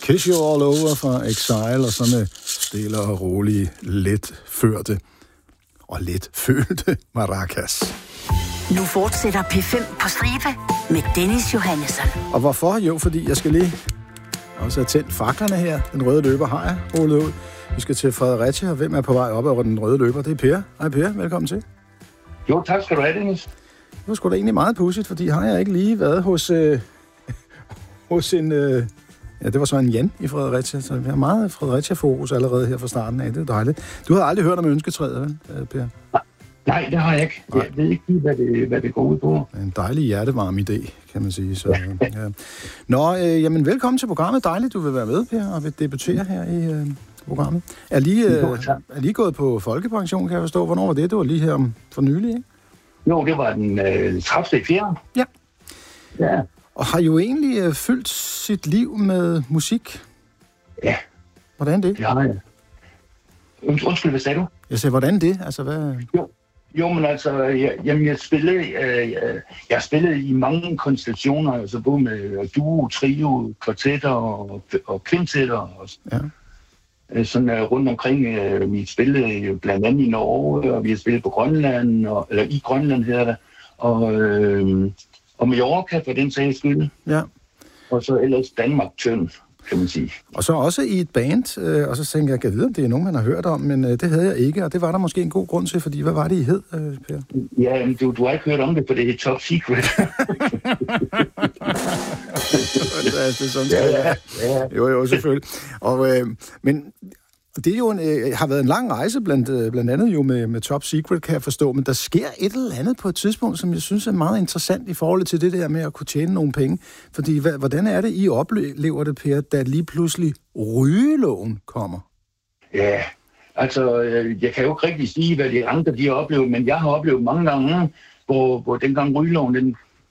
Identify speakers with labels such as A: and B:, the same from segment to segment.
A: Kiss You All Over fra Exile, og så med stille og rolige, let førte og let følte maracas.
B: Nu fortsætter P5 på stribe med Dennis Johannesson.
A: Og hvorfor? Jo, fordi jeg skal lige også have tændt faklerne her. Den røde løber har jeg rullet ud. Vi skal til Fredericia, og hvem er på vej op over den røde løber? Det er Per. Hej Per, velkommen til.
C: Jo, tak skal du have, Dennis.
A: Det var sgu da egentlig meget pudsigt, fordi har jeg ikke lige været hos en... Ja, det var så en Jan i Fredericia, så vi har meget Fredericia-fokus allerede her fra starten af. Det er dejligt. Du har aldrig hørt om ønsketræet, vel, Per?
C: Nej, det har jeg ikke. Jeg ved ikke lige, hvad det går ud på.
A: En dejlig hjertevarm idé, kan man sige. Så, ja. Nå, jamen velkommen til programmet. Dejligt, du vil være med, Per, og vil debutere her i programmet. Er lige gået på folkepension, kan jeg forstå. Hvornår var det? Det var lige her for nylig, ikke?
C: Jo, det var den 30.4.
A: Ja.
C: Ja.
A: Og har jo egentlig fyldt sit liv med musik.
C: Ja.
A: Hvordan det?
C: Ja. Undskyld, hvad sagde du?
A: Jeg sagde, hvordan det? Altså, hvad...
C: Jo, men altså, jeg spillede i mange konstellationer, altså både med duo, trio, kvartetter og kvintetter. Og sådan rundt omkring. Vi spillede blandt andet i Norge, og vi har spillet på Grønland, eller i Grønland hedder det, og Mallorca for den sags skyld. Ja. Og så ellers Danmark tynd, kan man sige.
A: Og så også i et band, og så tænker jeg, kan vide, om det er nogen, man har hørt om, men det havde jeg ikke, og det var der måske en god grund til, fordi hvad var det, I hed, Per?
C: Ja, men du har ikke hørt om det, for det er Top Secret.
A: Det er sådan, ja. Jo, selvfølgelig. Og, men det er jo har været en lang rejse, blandt andet jo med Top Secret, kan jeg forstå, men der sker et eller andet på et tidspunkt, som jeg synes er meget interessant i forhold til det der med at kunne tjene nogle penge. Fordi hvordan er det, I oplever det, Per, da lige pludselig rygeloven kommer?
C: Ja, altså, jeg kan jo ikke rigtig sige, hvad de andre de har oplevet, men jeg har oplevet mange gange, hvor dengang rygeloven den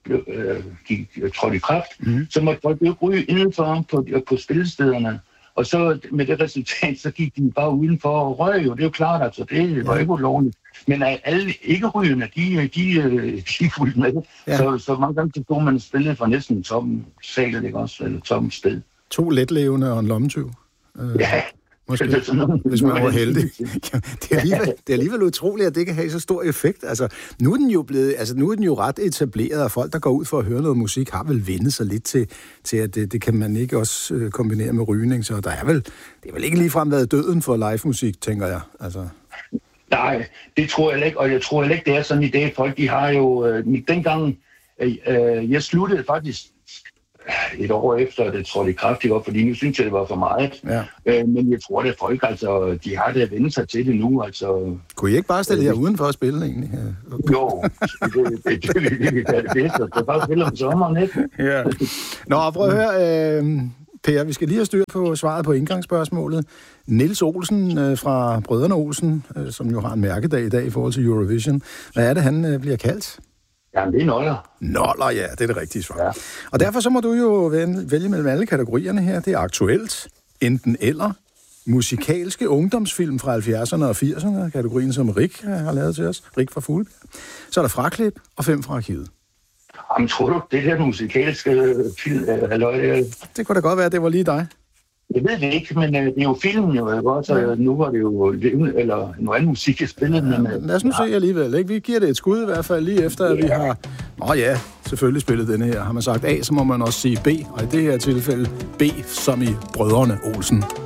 C: trådte i kraft, så måtte folk jo ryge indenfor på spillestederne. Og så med det resultat, så gik de bare udenfor og røg jo. Det er jo klart, altså det var ikke ulovligt. Men alle ikke-rygende, de fulgte med. Ja. Så mange gange stod man spillet for næsten tom sal, ikke også? Eller tom sted.
A: 2 letlevende og en lommetyv.
C: Ja.
A: Måske, hvis man var heldig. Det er alligevel utroligt, at det kan have så stor effekt. Altså, nu er den jo ret etableret, og folk, der går ud for at høre noget musik, har vel vendt sig lidt til at det kan man ikke også kombinere med rygning. Så det er vel ikke ligefrem været døden for live-musik, tænker jeg. Altså.
C: Nej, det tror jeg ikke, og jeg tror ikke, det er sådan i dag. Folk, de har jo... dengang, jeg sluttede faktisk... et år efter, det trådte i kraft, fordi nu synes jeg, det var for meget. Ja. Men jeg tror, at folk, altså, de har det at vende sig til det nu. Altså,
A: kunne I ikke bare stille jer udenfor at spille, egentlig?
C: Jo, det er det bedste. Det er bare at spille om sommeren, ikke?
A: Ja. Nå, prøv at høre, Per, vi skal lige have styr på svaret på indgangsspørgsmålet. Niels Olsen fra Brødrene Olsen, som jo har en mærkedag i dag i forhold til Eurovision. Hvad er det, han bliver kaldt?
C: Jamen, det er noller.
A: Noller, ja, det er det rigtige svar. Ja. Og derfor så må du jo vælge mellem alle kategorierne her. Det er aktuelt, enten eller, musikalske ungdomsfilm fra 70'erne og 80'erne, kategorien som Rik har lavet til os, Rik fra Fuglebjerg. Så er der fraklip og 5 fra arkivet.
C: Jamen, tror du, det her musikalske film, halløj?
A: Det kunne da godt være, at det var lige dig.
C: Jeg ved det ikke, men det er jo filmen jo, så nu var det jo eller noget andet musik, jeg spillede.
A: Ja, men lad os nu se alligevel, ikke? Vi giver det et skud i hvert fald lige efter, at vi har... selvfølgelig spillet denne her. Har man sagt A, så må man også sige B, og i det her tilfælde B som i Brødrene Olsen.